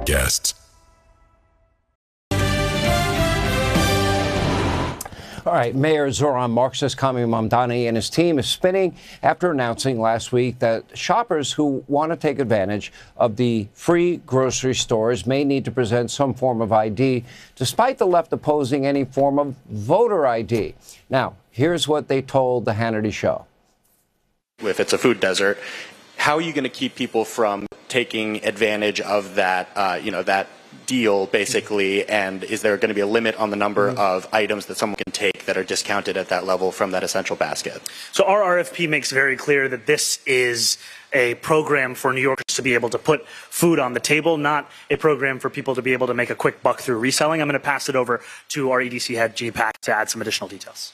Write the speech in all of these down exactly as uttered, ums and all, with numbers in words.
podcasts. All right, Mayor Zohran Marxist-Kami Mamdani and his team is spinning after announcing last week that shoppers who want to take advantage of the free grocery stores may need to present some form of I D, despite the left opposing any form of voter I D. Now, here's what they told the Hannity Show. If it's a food desert, how are you going to keep people from taking advantage of that, uh, you know, that deal, basically, and is there going to be a limit on the number mm-hmm. of items that someone can take that are discounted at that level from that essential basket? So our R F P makes very clear that this is a program for New Yorkers to be able to put food on the table, not a program for people to be able to make a quick buck through reselling. I'm going to pass it over to our E D C head, G Pack, to add some additional details.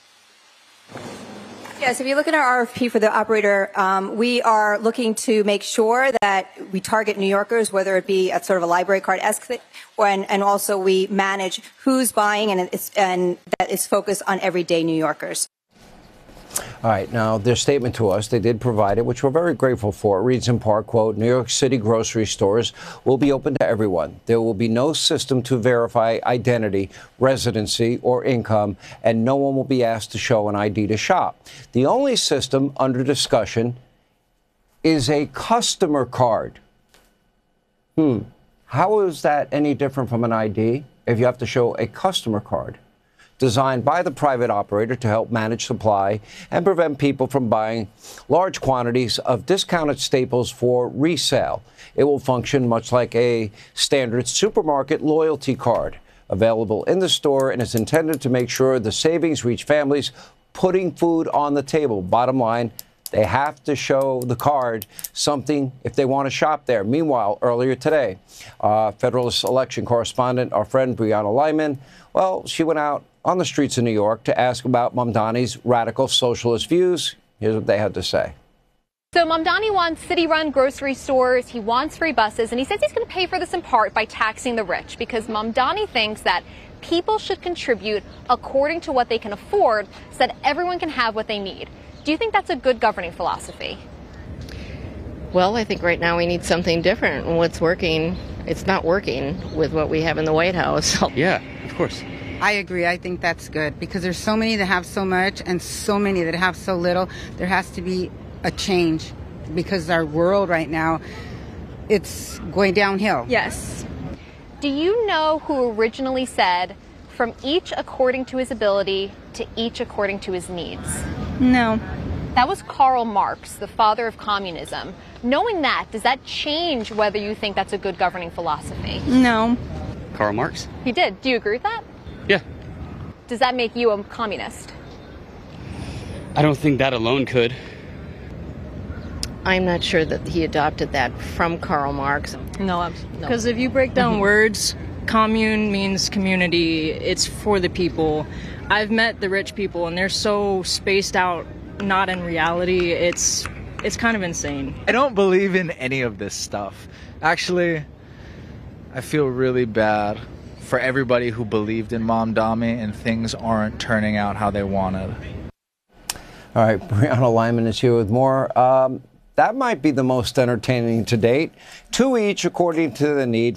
Yes, if you look at our R F P for the operator, um, we are looking to make sure that we target New Yorkers, whether it be at sort of a library card-esque thing, and, and also we manage who's buying, and, it's, and that is focused on everyday New Yorkers. All right. Now, their statement to us, they did provide it, which we're very grateful for. It reads in part, quote, New York City grocery stores will be open to everyone. There will be no system to verify identity, residency, or income, and no one will be asked to show an I D to shop. The only system under discussion is a customer card. Hmm. How is that any different from an I D if you have to show a customer card? Designed by the private operator to help manage supply and prevent people from buying large quantities of discounted staples for resale. It will function much like a standard supermarket loyalty card available in the store and is intended to make sure the savings reach families putting food on the table. Bottom line, they have to show the card something if they want to shop there. Meanwhile, earlier today, uh, Federalist election correspondent, our friend Brianna Lyman, well, she went out on the streets of New York to ask about Mamdani's radical socialist views. Here's what they had to say. So Mamdani wants city-run grocery stores, he wants free buses, and he says he's going to pay for this in part by taxing the rich, because Mamdani thinks that people should contribute according to what they can afford so that everyone can have what they need. Do you think that's a good governing philosophy? Well, I think right now we need something different. And what's working, it's not working with what we have in the White House. Yeah, of course. I agree. I think that's good because there's so many that have so much and so many that have so little. There has to be a change because our world right now, it's going downhill. Yes. Do you know who originally said, from each according to his ability to each according to his needs? No. That was Karl Marx, the father of communism. Knowing that, does that change whether you think that's a good governing philosophy? No. Karl Marx? He did. Do you agree with that? Yeah. Does that make you a communist? I don't think that alone could. I'm not sure that he adopted that from Karl Marx. No, because no. If you break down words, commune means community. It's for the people. I've met the rich people, and they're so spaced out, not in reality. It's it's kind of insane. I don't believe in any of this stuff. Actually, I feel really bad for everybody who believed in Mamdani and things aren't turning out how they wanted. All right, Brianna Lyman is here with more. Um, that might be the most entertaining to date. Two each, according to the need.